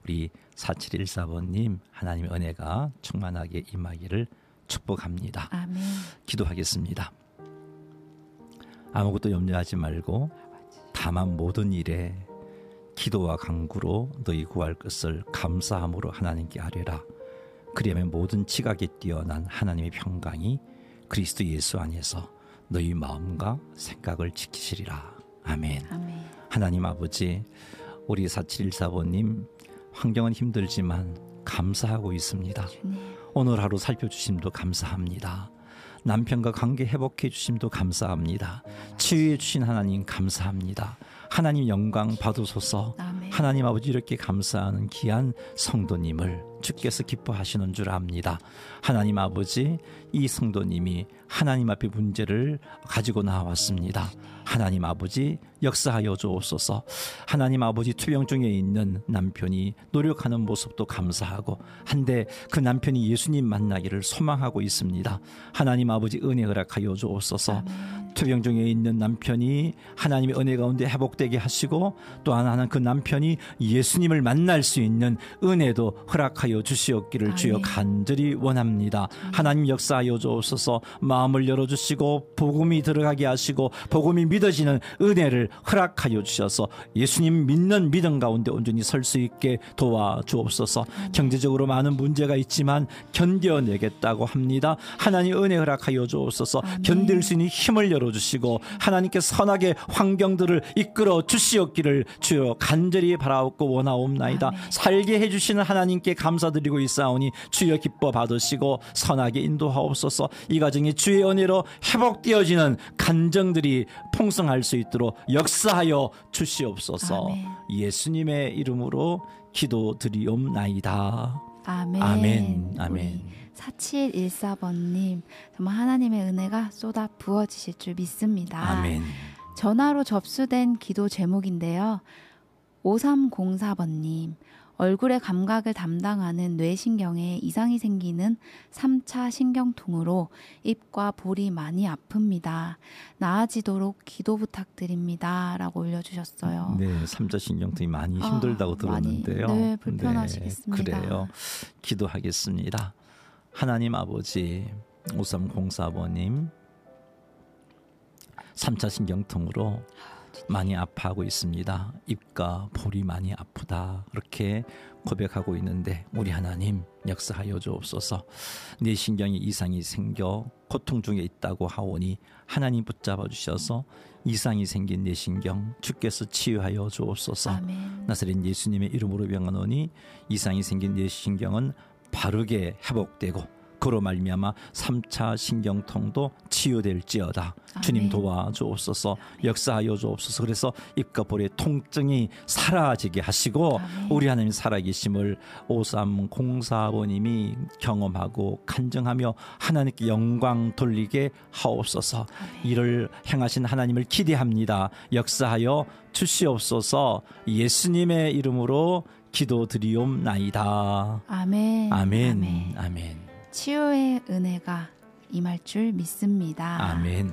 우리 4714번님 하나님의 은혜가 충만하게 임하기를 축복합니다. 아멘. 기도하겠습니다. 아무것도 염려하지 말고 다만 모든 일에 기도와 간구로 너희 구할 것을 감사함으로 하나님께 아뢰라. 그리하면 모든 지각에 뛰어난 하나님의 평강이 그리스도 예수 안에서 너희 마음과 생각을 지키시리라. 아멘. 아멘. 하나님 아버지, 우리 4714번님 환경은 힘들지만 감사하고 있습니다. 주님. 오늘 하루 살펴주심도 감사합니다. 남편과 관계 회복해 주심도 감사합니다. 치유해 주신 하나님 감사합니다. 하나님 영광 받으소서. 아멘. 하나님 아버지, 이렇게 감사하는 귀한 성도님을 주께서 기뻐하시는 줄 압니다. 하나님 아버지, 이 성도님이 하나님 앞에 문제를 가지고 나왔습니다. 하나님 아버지, 역사하여 주옵소서. 하나님 아버지, 투병 중에 있는 남편이 노력하는 모습도 감사하고 한데 그 남편이 예수님 만나기를 소망하고 있습니다. 하나님 아버지, 은혜 허락하여 주옵소서. 아멘. 투병 중에 있는 남편이 하나님의 은혜 가운데 회복되게 하시고, 또 하나는 그 남편이 예수님을 만날 수 있는 은혜도 허락하여 주시옵기를 아멘. 주여 간절히 원합니다. 하나님 역사하여 주옵소서. 마음을 열어주시고 복음이 들어가게 하시고 복음이 믿어지는 은혜를 허락하여 주셔서 예수님 믿는 믿음 가운데 온전히 설 수 있게 도와주옵소서. 경제적으로 많은 문제가 있지만 견뎌내겠다고 합니다. 하나님 은혜 허락하여 주옵소서. 아멘. 견딜 수 있는 힘을 열어주시고 하나님께 선하게 환경들을 이끌어 주시옵기를 주여 간절히 바라옵고 원하옵나이다. 아멘. 살게 해주시는 하나님께 감사드리고 있사오니 주여 기뻐 받으시고 선하게 인도하옵소서. 이 가정이 주의 은혜로 회복되어지는 간정들이 풍성할 수 있도록 역사하여 주시옵소서. 아멘. 예수님의 이름으로 기도드리옵나이다. 아멘. 아멘. 아멘. 4714번님, 정말 하나님의 은혜가 쏟아 부어지실 줄 믿습니다. 아멘. 전화로 접수된 기도 제목인데요. 5304번님, 얼굴의 감각을 담당하는 뇌신경에 이상이 생기는 3차 신경통으로 입과 볼이 많이 아픕니다. 나아지도록 기도 부탁드립니다. 라고 올려주셨어요. 네, 3차 신경통이 많이 힘들다고 들었는데요. 네, 불편하시겠습니다. 네, 그래요. 기도하겠습니다. 하나님 아버지, 5304번님 3차 신경통으로 많이 아파하고 있습니다. 입과 볼이 많이 아프다, 그렇게 고백하고 있는데 우리 하나님 역사하여 주옵소서. 내 신경에 이상이 생겨 고통 중에 있다고 하오니 하나님 붙잡아 주셔서 이상이 생긴 내 신경 주께서 치유하여 주옵소서. 아멘. 나사렛 예수님의 이름으로 명하노니 이상이 생긴 내 신경은 바르게 회복되고 그로 말미암아 3차 신경통도 치유될지어다. 아멘. 주님 도와주옵소서. 역사하여 주옵소서. 그래서 입과 볼의 통증이 사라지게 하시고 아멘. 우리 하나님 살아계심을 5304번님이 경험하고 간증하며 하나님께 영광 돌리게 하옵소서. 아멘. 이를 행하신 하나님을 기대합니다. 역사하여 주시옵소서. 예수님의 이름으로 기도드리옵나이다. 아멘. 아멘. 아멘. 아멘. 치유의 은혜가 임할 줄 믿습니다. 아멘.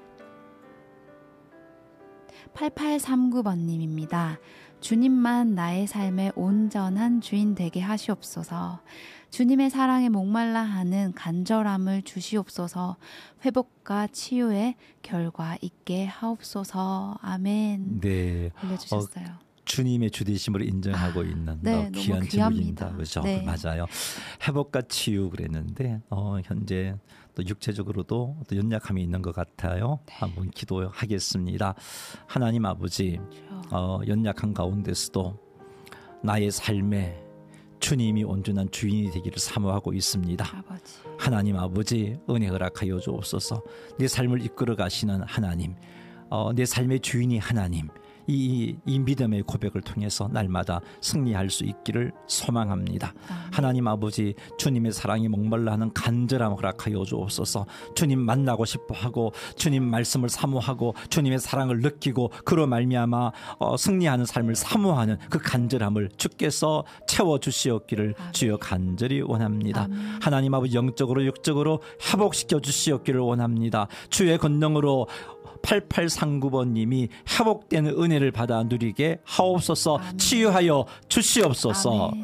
8839번님입니다. 주님만 나의 삶의 온전한 주인 되게 하시옵소서. 주님의 사랑에 목말라 하는 간절함을 주시옵소서. 회복과 치유의 결과 있게 하옵소서. 아멘. 네. 올려주셨어요. 주님의 주되심을 인정하고 있는 네, 귀한 너무 제목입니다. 귀합니다. 그렇죠? 네. 맞아요. 회복과 치유 그랬는데 현재 또 육체적으로도 또 연약함이 있는 것 같아요. 네. 한번 기도하겠습니다. 하나님 아버지, 연약한 가운데서도 나의 삶에 주님이 온전한 주인이 되기를 사모하고 있습니다. 아버지. 하나님 아버지, 은혜 허락하여 주옵소서. 내 삶을 이끌어 가시는 하나님, 내 삶의 주인이 하나님, 이 믿음의 고백을 통해서 날마다 승리할 수 있기를 소망합니다. 하나님 아버지, 주님의 사랑이 목말라 하는 간절함 허락하여 주옵소서. 주님 만나고 싶어하고 주님 말씀을 사모하고 주님의 사랑을 느끼고 그로 말미암아 승리하는 삶을 사모하는 그 간절함을 주께서 채워주시옵기를 주여 간절히 원합니다. 아멘. 하나님 아버지, 영적으로 육적으로 회복시켜 주시옵기를 원합니다. 주의 권능으로 8839번님이 회복되는 은혜를 받아 누리게 하옵소서. 아멘. 치유하여 주시옵소서. 아멘.